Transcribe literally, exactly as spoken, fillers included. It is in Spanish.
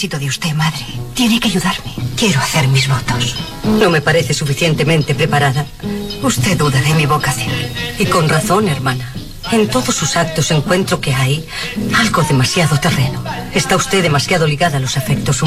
necesito de usted, madre. Tiene que ayudarme. Quiero hacer mis votos. No me parece suficientemente preparada. Usted duda de mi vocación. Y con razón, hermana. En todos sus actos encuentro que hay algo demasiado terreno. Está usted demasiado ligada a los afectos humanos.